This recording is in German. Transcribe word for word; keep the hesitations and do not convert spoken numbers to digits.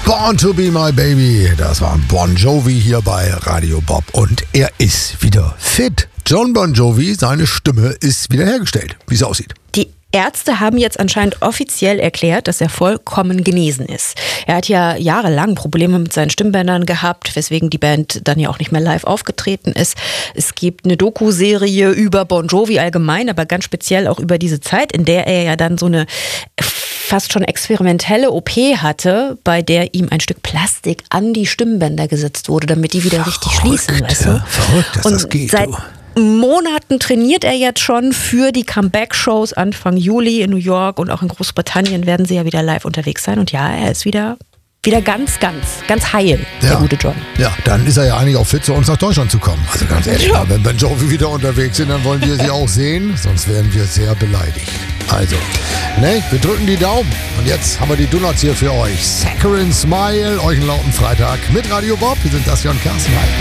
Born to be my baby. Das war Bon Jovi hier bei Radio Bob und er ist wieder fit. John Bon Jovi, seine Stimme ist wiederhergestellt, wie es aussieht. Die Ärzte haben jetzt anscheinend offiziell erklärt, dass er vollkommen genesen ist. Er hat ja jahrelang Probleme mit seinen Stimmbändern gehabt, weswegen die Band dann ja auch nicht mehr live aufgetreten ist. Es gibt eine Doku-Serie über Bon Jovi allgemein, aber ganz speziell auch über diese Zeit, in der er ja dann so eine fast schon experimentelle O P hatte, bei der ihm ein Stück Plastik an die Stimmbänder gesetzt wurde, damit die wieder Verrückt, richtig schließen. Weißt du? Verrückt, dass Und das geht. Seit du. Monaten trainiert er jetzt schon für die Comeback-Shows Anfang Juli in New York und auch in Großbritannien werden sie ja wieder live unterwegs sein. Und ja, er ist wieder, wieder ganz, ganz, ganz heil, der Ja. gute John. Ja, dann ist er ja eigentlich auch fit, zu uns nach Deutschland zu kommen. Also ganz ehrlich, Ja. wenn Bon Jovi wieder unterwegs sind, dann wollen wir sie auch sehen, sonst werden wir sehr beleidigt. Also, ne, wir drücken die Daumen. Und jetzt haben wir die Donuts hier für euch. Saccharine Smile, euch einen lauten Freitag mit Radio Bob. Wir sind das Jan Carsten.